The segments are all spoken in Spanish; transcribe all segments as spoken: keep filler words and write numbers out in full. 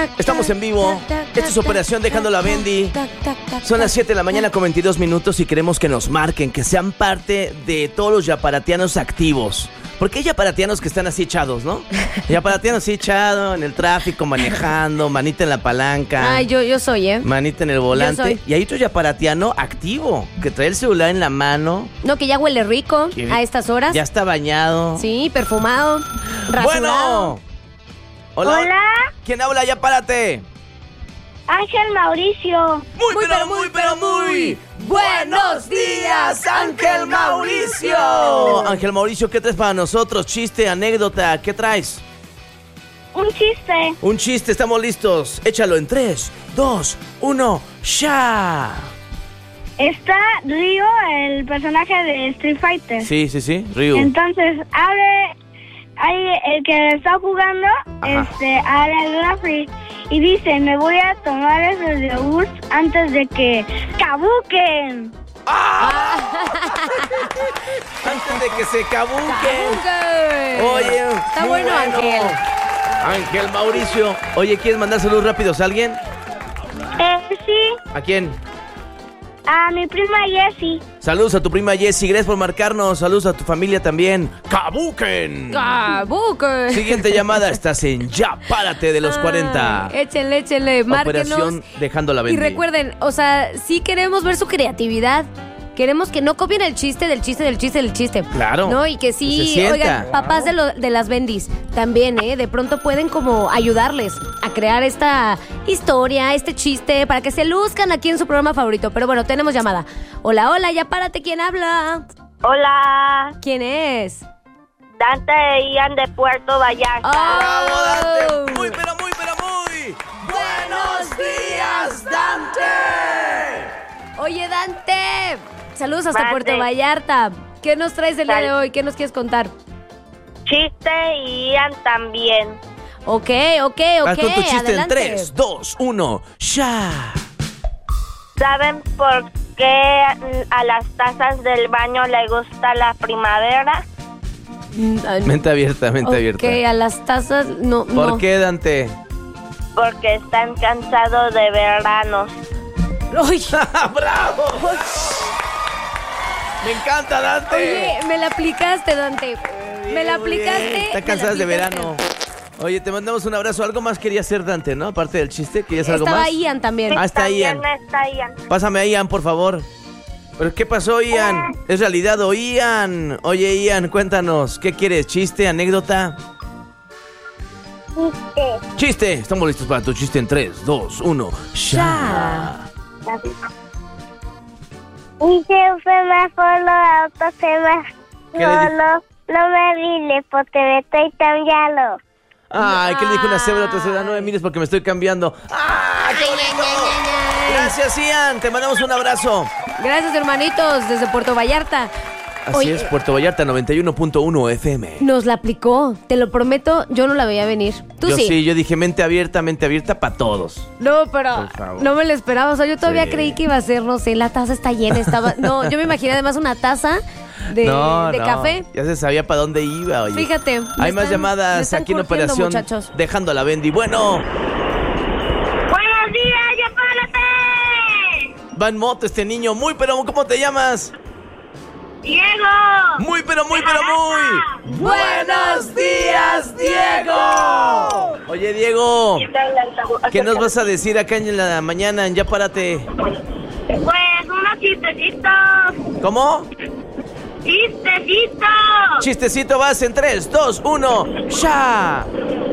Estamos en vivo. Esta es Operación Dejando la Bendy. Son las siete de la mañana con veintidós minutos y queremos que nos marquen, que sean parte de todos los yaparatianos activos. Porque hay yaparatianos que están así echados, ¿no? Yaparatianos así echados en el tráfico, manejando, manita en la palanca. Ay, yo, yo soy, ¿eh? Manita en el volante. Y hay otro yaparatiano activo, que trae el celular en la mano. No, que ya huele rico Que a estas horas. Ya está bañado. Sí, perfumado, rasurado. Bueno. Hola. Hola. ¿Quién habla? Ya párate. Ángel Mauricio. Muy, Muy, pero pero, muy, muy, pero muy buenos días, Ángel Mauricio. Ángel Mauricio, ¿qué traes para nosotros? Chiste, anécdota, ¿qué traes? Un chiste. Un chiste, estamos listos. Échalo en tres, dos, uno, ¡ya! Está Ryo, el personaje de Street Fighter. Sí, sí, sí, Ryu. Entonces, abre, ahí el que está jugando, Ajá. este, abre el refri y dice, me voy a tomar esos yogur antes de que caduquen. ¡Ah! Antes de que se cabuquen. ¡Cabuque! Oye, Está muy bueno, Ángel. Ángel Mauricio. Oye, ¿quieres mandar saludos rápidos a alguien? Eh, sí, ¿A quién? a mi prima Jessie. Saludos a tu prima Jessie, gracias por marcarnos. Saludos a tu familia también. ¡Cabuquen! ¡Cabuque! Siguiente llamada, estás en Ya Párate de los cuarenta. Ay, échenle, échenle, márquenos. Operación Dejando la Bendy. Y recuerden, o sea, sí queremos ver su creatividad. Queremos que no copien el chiste del chiste del chiste del chiste. Claro. ¿No? Y que Que se sí, sienta. oigan, papás de, lo- de las bendis también, ¿eh? De pronto pueden como ayudarles a crear esta historia, este chiste, para que se luzcan aquí en su programa favorito. Pero bueno, tenemos llamada. Hola, hola, ya párate, ¿quién habla? Hola, ¿Quién es? Dante e Ian de Puerto Vallarta. ¡Bravo, Dante! Oh. Muy, pero muy, pero muy buenos días, Dante. Oye, Dante. Saludos hasta Mande. Puerto Vallarta. ¿Qué nos traes el día Sal- de hoy? ¿Qué nos quieres contar? Chiste y Ian también. Ok, ok, ok. Vas con tu chiste adelante. en tres, dos, uno, ¡ya! ¿Saben por qué a las tazas del baño le gusta la primavera? Mm, ah, Mente abierta, mente ok, abierta. a las tazas no. ¿Por no. qué, Dante? Porque están cansados de veranos. Uy, ¡Bravo! Me encanta, Dante. oye, me la aplicaste, Dante. Me la Muy bien. aplicaste. Está me cansada la de aplicaste. verano. Oye, te mandamos un abrazo. Algo más quería hacer, Dante, ¿no? Aparte del chiste, ¿querías algo Estaba más? Ian también. Ah, está También Ian. está Ian. Pásame a Ian, por favor. ¿Pero qué pasó, Ian? ¿Es realidad o Ian? Oye, Ian, cuéntanos. ¿Qué quieres? ¿Chiste? ¿Anécdota? Chiste. ¡Chiste! Estamos listos para tu chiste en tres, dos, uno. Ya. Y se fue más por los autos, se más ¿Qué le di- solo. No me mires porque me estoy cambiando. Ay, ¿qué le dijo una cebra a otra cebra? No me mires porque me estoy cambiando. ¡Ah, qué bonito! Gracias, Ian. Te mandamos un abrazo. Gracias, hermanitos, desde Puerto Vallarta. Así Oye, es, Puerto Vallarta noventa y uno punto uno F M. nos la aplicó. Te lo prometo, yo no la veía venir. Tú Yo sí. sí, yo dije mente abierta, mente abierta para todos. No, pero Por favor. no me lo esperaba. O sea, yo todavía Sí. creí que iba a ser, no sé, la taza está llena. Estaba. No, yo me imaginé además una taza de, no, de no, café. Ya se sabía para dónde iba, oye. Fíjate. me Hay más están- me llamadas están aquí en curtiendo, Operación muchachos. Dejando la Bendy. Bueno, ¡Buenos días, ya párate! va en moto este niño. Muy, pero ¿cómo te llamas? ¡Diego! Muy, pero muy, pero muy. ¡Buenos días, Diego! Oye, Diego, ¿qué nos vas a decir acá en la mañana en Ya Párate? Pues unos chistecitos. ¿Cómo? ¡Chistecitos! Chistecito vas en tres, dos, uno, ¡ya!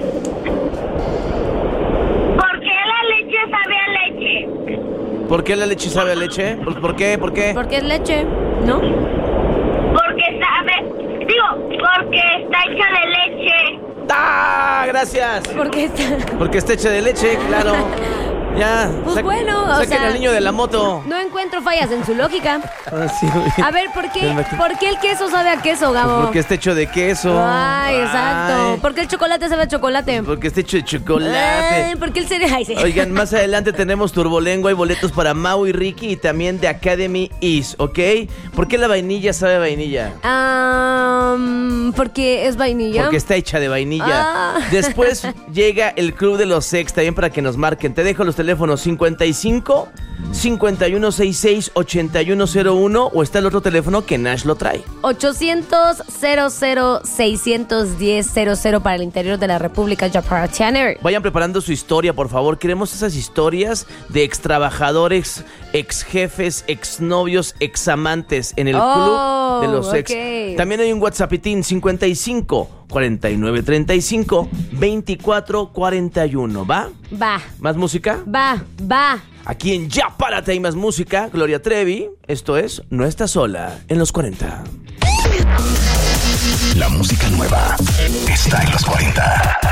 ¿Por qué la leche sabe a leche? ¿Por qué la leche sabe a leche? ¿Por, por qué? ¿Por qué? Porque es leche, ¿no? Porque sabe... Digo, porque está hecha de leche. ¡Ah! Gracias. Porque está. Porque está hecha de leche, claro. Ya. Pues sa- bueno, o saquen sea, al niño de la moto. No encuentro fallas en su lógica. Ah, sí, güey. A ver, ¿por qué, Del maqui- ¿por qué el queso sabe a queso, Gabo? Porque está hecho de queso. Ay, exacto. Ay, ¿Por qué el chocolate sabe a chocolate? porque está hecho de Ay, chocolate. ¿por qué el cereal? Ay, sí. Oigan, más adelante tenemos Turbolengua y boletos para Mau y Ricky y también de Academy Is, ¿ok? ¿Por qué la vainilla sabe a vainilla? Am, porque es vainilla. Porque está hecha de vainilla. Ah. Después llega el Club de los Sex también para que nos marquen. Te dejo los teléfonos cincuenta y cinco, cincuenta y uno sesenta y seis, ochenta y uno cero uno o está el otro teléfono que Nash lo trae. ochocientos, cero cero, seiscientos diez, cero cero para el interior de la República Yaparatiana. Vayan preparando su historia, por favor. Queremos esas historias de ex trabajadores, ex jefes, ex novios, ex amantes en el Oh, Club de los Sex. ok. También hay un WhatsAppitín cincuenta y cinco, cuarenta y nueve, treinta y cinco, veinticuatro, cuarenta y uno. ¿Va? Va, ¿Más música? va, va. Aquí en Ya Párate hay más música. Gloria Trevi. Esto es No Estás Sola en los cuarenta. La música nueva está en los cuarenta.